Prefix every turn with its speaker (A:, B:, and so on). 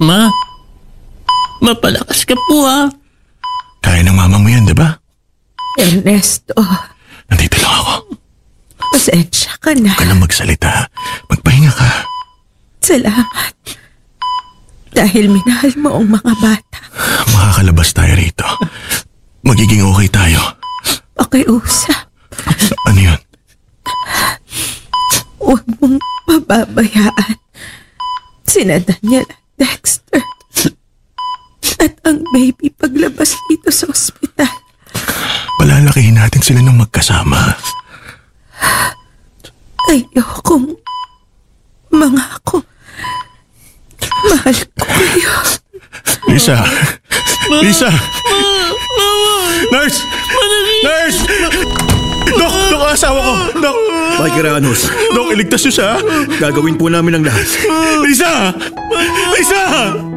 A: Ma, mapalakas ka po ha.
B: Kaya ng mama mo yan, di ba?
C: Ernesto,
B: Nandito lang ako.
C: pasensya ka na.
B: Huwag ka lang magsalita. Magpahinga ka.
C: Salamat. Dahil minahal mo ang mga bata.
B: Makakalabas tayo rito. Magiging okay tayo.
C: Pakiusap.
B: Ano yun?
C: Huwag mong pababayaan sina Daniel at Dexter at ang baby paglabas dito sa ospital.
B: Palalakihin natin sila ng magkasama.
C: Ayokong mangako. Mahal ko kayo.
B: Lisa! Lisa! Nurse! Nurse! Dok! Dok, asawa ko! Dok!
D: Pakikiranos,
B: Dok, iligtas niyo siya!
D: gagawin po namin ang lahat.
B: Lisa! Lisa!